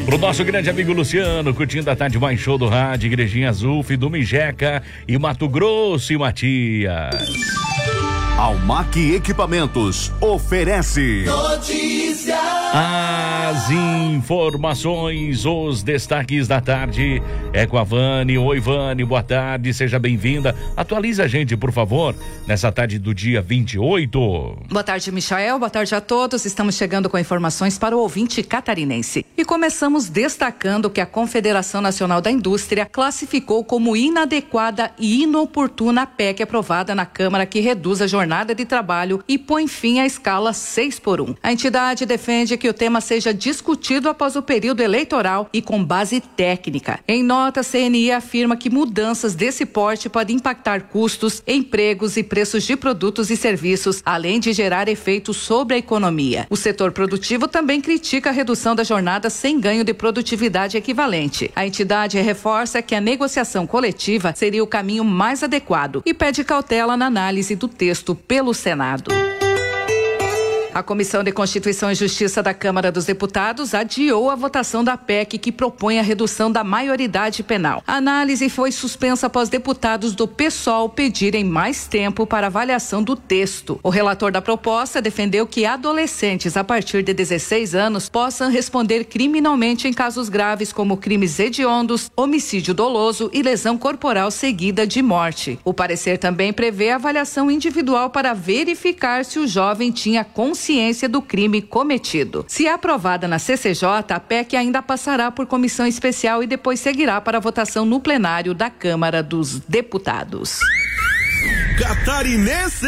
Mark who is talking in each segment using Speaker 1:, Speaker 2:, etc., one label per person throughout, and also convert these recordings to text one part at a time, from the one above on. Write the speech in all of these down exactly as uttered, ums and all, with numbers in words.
Speaker 1: Pro nosso grande amigo Luciano, curtindo a tarde mais show do rádio, Igrejinha Azul, do Mijeca e Mato Grosso e Matias.
Speaker 2: Almac Equipamentos oferece
Speaker 1: notícias. As informações, os destaques da tarde é com a Vani. Oi, Vani, boa tarde, seja bem-vinda. Atualiza a gente, por favor, nessa tarde do dia vinte e oito.
Speaker 3: Boa tarde, Michael, boa tarde a todos. Estamos chegando com informações para o ouvinte catarinense. E começamos destacando que a Confederação Nacional da Indústria classificou como inadequada e inoportuna a P E C aprovada na Câmara que reduz a jornada de trabalho e põe fim à escala seis por um. A entidade defende que o tema seja discutido após o período eleitoral e com base técnica. Em nota, a C N I afirma que mudanças desse porte podem impactar custos, empregos e preços de produtos e serviços, além de gerar efeitos sobre a economia. O setor produtivo também critica a redução da jornada sem ganho de produtividade equivalente. A entidade reforça que a negociação coletiva seria o caminho mais adequado e pede cautela na análise do texto pelo Senado. A Comissão de Constituição e Justiça da Câmara dos Deputados adiou a votação da P E C que propõe a redução da maioridade penal. A análise foi suspensa após deputados do PSOL pedirem mais tempo para avaliação do texto. O relator da proposta defendeu que adolescentes a partir de dezesseis anos possam responder criminalmente em casos graves como crimes hediondos, homicídio doloso e lesão corporal seguida de morte. O parecer também prevê avaliação individual para verificar se o jovem tinha consciência do crime cometido. Se aprovada na C C J, a P E C ainda passará por comissão especial e depois seguirá para votação no plenário da Câmara dos Deputados.
Speaker 2: Catarinense.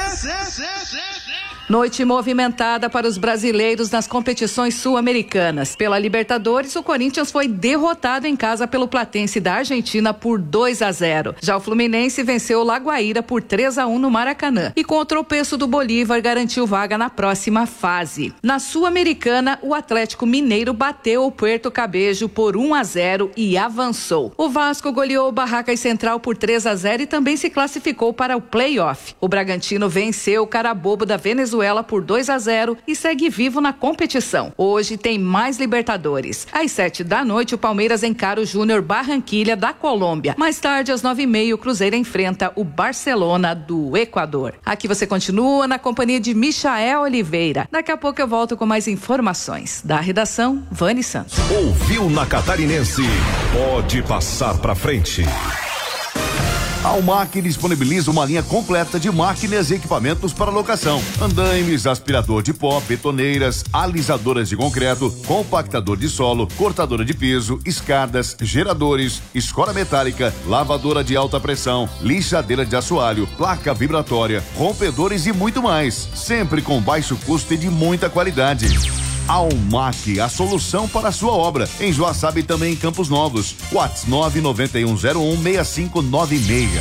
Speaker 3: Noite movimentada para os brasileiros nas competições sul-americanas. Pela Libertadores, o Corinthians foi derrotado em casa pelo Platense da Argentina por dois a zero. Já o Fluminense venceu o Lagoaíra por três a um no Maracanã e com o tropeço do Bolívar garantiu vaga na próxima fase. Na Sul-Americana, o Atlético Mineiro bateu o Puerto Cabejo por um a zero e avançou. O Vasco goleou o Barracas Central por três a zero e também se classificou para o play-off. O Bragantino venceu o Carabobo da Venezuela por dois a zero e segue vivo na competição. Hoje tem mais Libertadores. Às sete da noite, o Palmeiras encara o Júnior Barranquilha da Colômbia. Mais tarde, às nove e meia, o Cruzeiro enfrenta o Barcelona do Equador. Aqui você continua na companhia de Michael Oliveira. Daqui a pouco eu volto com mais informações. Da redação, Vani Santos.
Speaker 2: Ouviu na Catarinense? Pode passar pra frente. A Almac disponibiliza uma linha completa de máquinas e equipamentos para locação: andaimes, aspirador de pó, betoneiras, alisadoras de concreto, compactador de solo, cortadora de piso, escadas, geradores, escora metálica, lavadora de alta pressão, lixadeira de assoalho, placa vibratória, rompedores e muito mais, sempre com baixo custo e de muita qualidade. Almac, a solução para a sua obra, em Joaçaba e também em Campos Novos. WhatsApp nove nove um zero um seis cinco nove seis.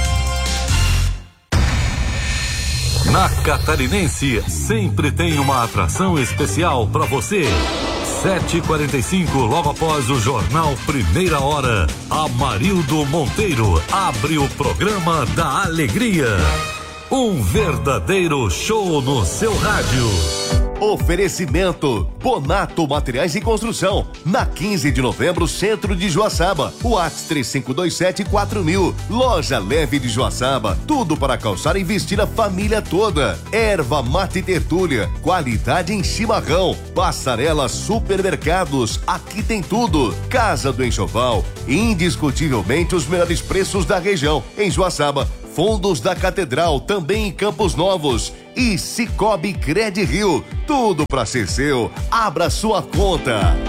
Speaker 4: Na Catarinense, sempre tem uma atração especial para você. sete e quarenta e cinco, logo após o jornal Primeira Hora, Amarildo Monteiro abre o programa da alegria. Um verdadeiro show no seu rádio.
Speaker 2: Oferecimento Bonato Materiais e Construção, na quinze de novembro, centro de Joaçaba. WhatsApp três cinco dois sete quatro mil. Loja Leve de Joaçaba, tudo para calçar e vestir a família toda. Erva Mate Tertúlia, qualidade em chimarrão. Passarela Supermercados, aqui tem tudo. Casa do Enxoval, indiscutivelmente os melhores preços da região. Em Joaçaba, Fundos da Catedral, também em Campos Novos. E Cicobi Cred Rio, tudo para ser seu. Abra sua conta.